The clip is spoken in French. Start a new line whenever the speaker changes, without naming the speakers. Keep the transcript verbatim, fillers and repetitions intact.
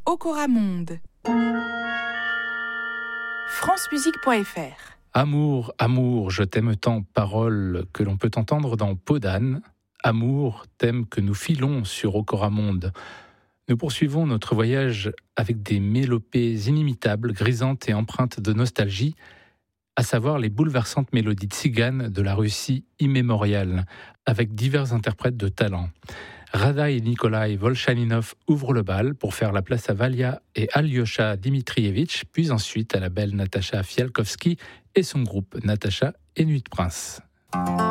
Okoramonde. francemusique point f r.
Amour, amour, je t'aime tant, parole que l'on peut entendre dans Peau d'âne. Amour, thème que nous filons sur Okoramonde. Nous poursuivons notre voyage avec des mélopées inimitables, grisantes et empreintes de nostalgie, à savoir les bouleversantes mélodies tziganes de la Russie immémoriale, avec divers interprètes de talent. Rada et Nikolai Volchaninov ouvrent le bal pour faire la place à Valia et Alyosha Dmitrievitch, puis ensuite à la belle Natacha Fialkovsky et son groupe Natacha et Nuit de Prince.